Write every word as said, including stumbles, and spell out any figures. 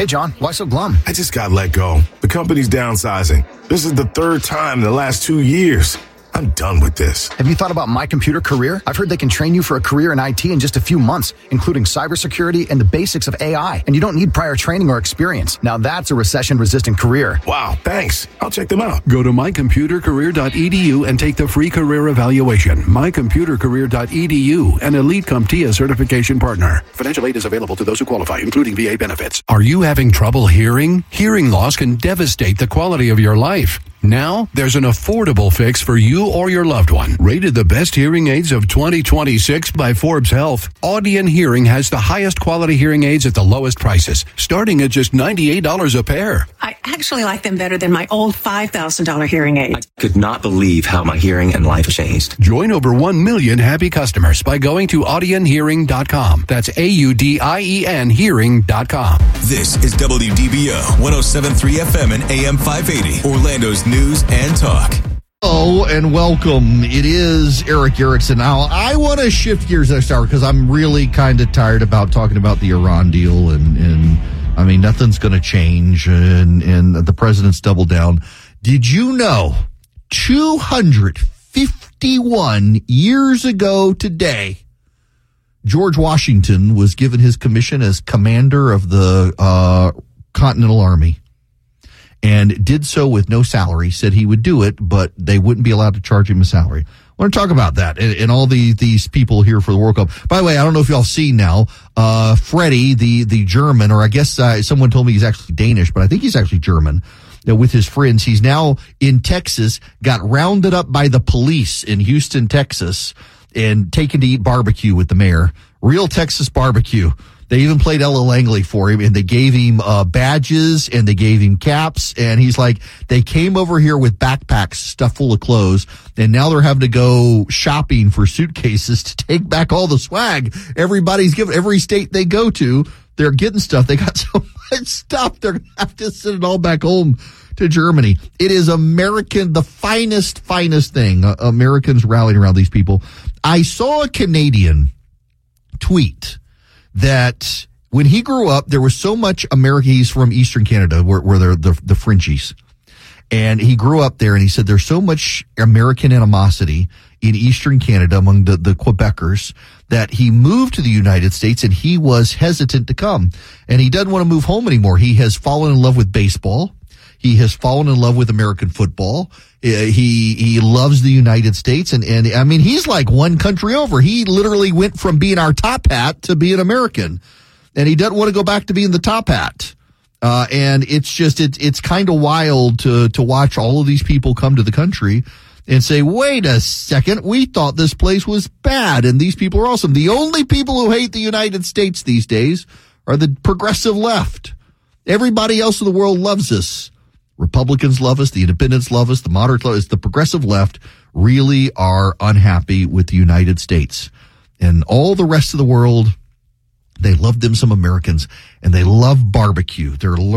Hey, John, why so glum? I just got let go. The company's downsizing. This is the third time in the last two years. I'm done with this. Have you thought about My Computer Career? I've heard they can train you for a career in I T in just a few months, including cybersecurity and the basics of A I. And you don't need prior training or experience. Now that's a recession-resistant career. Wow, thanks. I'll check them out. Go to my computer career dot e d u and take the free career evaluation. my computer career dot e d u, an Elite CompTIA certification partner. Financial aid is available to those who qualify, including V A benefits. Are you having trouble hearing? Hearing loss can devastate the quality of your life. Now, there's an affordable fix for you or your loved one. Rated the best hearing aids of twenty twenty-six by Forbes Health, Audion Hearing has the highest quality hearing aids at the lowest prices, starting at just ninety-eight dollars a pair. I actually like them better than my old five thousand dollars hearing aid. I could not believe how my hearing and life changed. Join over one million happy customers by going to audion hearing dot com. That's A U D I E N hearing dot com. This is W D B O one oh seven point three F M and A M five eighty, Orlando's news and talk. Hello and welcome. It is Erick Erickson. Now, I want to shift gears next hour because I'm really kind of tired about talking about the Iran deal. And, and I mean, nothing's going to change. And, and the president's doubled down. Did you know two hundred fifty-one years ago today, George Washington was given his commission as commander of the uh, Continental Army? And did so with no salary, said he would do it, but they wouldn't be allowed to charge him a salary. I want to talk about that and, and all the, these people here for the World Cup. By the way, I don't know if y'all see now, uh, Freddie, the, the German, or I guess uh, someone told me he's actually Danish, but I think he's actually German, uh, with his friends. He's now in Texas, got rounded up by the police in Houston, Texas, and taken to eat barbecue with the mayor. Real Texas barbecue. They even played Ella Langley for him, and they gave him uh, badges, and they gave him caps, and he's like, they came over here with backpacks stuffed full of clothes, and now they're having to go shopping for suitcases to take back all the swag. Everybody's given, every state they go to, they're getting stuff. They got so much stuff, they're going to have to send it all back home to Germany. It is American, the finest, finest thing. Uh, Americans rallying around these people. I saw a Canadian tweet that when he grew up, there was so much America. He's from Eastern Canada, where, where they're the, the Frenchies. And he grew up there, and he said there's so much American animosity in Eastern Canada among the, the Quebecers that he moved to the United States, and he was hesitant to come. And he doesn't want to move home anymore. He has fallen in love with baseball. He has fallen in love with American football. Uh, he he loves the United States, and, and I mean, he's like one country over. He literally went from being our top hat to being American, and he doesn't want to go back to being the top hat. Uh, and it's just, it, it's kind of wild to, to watch all of these people come to the country and say, wait a second, we thought this place was bad, and these people are awesome. The only people who hate the United States these days are the progressive left. Everybody else in the world loves us. Republicans love us, the independents love us, the moderates love us. The progressive left really are unhappy with the United States. And all the rest of the world, they love them some Americans, and they love barbecue. They're